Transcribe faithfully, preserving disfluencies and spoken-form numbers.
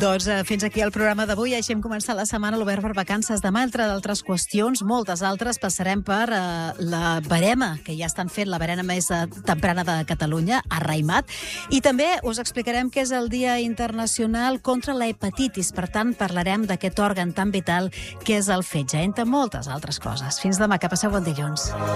Doncs eh, fins aquí el programa d'avui. Així hem començat la setmana a l'Obert per Vacances. Demà, entre d'altres qüestions, moltes altres, passarem per eh, la barema, que ja estan fent la barema més eh, temprana de Catalunya, a Raimat. I també us explicarem què és el Dia Internacional contra la Hepatitis. Per tant, parlarem d'aquest òrgan tan vital que és el fetge, entre moltes altres coses. Fins demà, que passeu bon dilluns.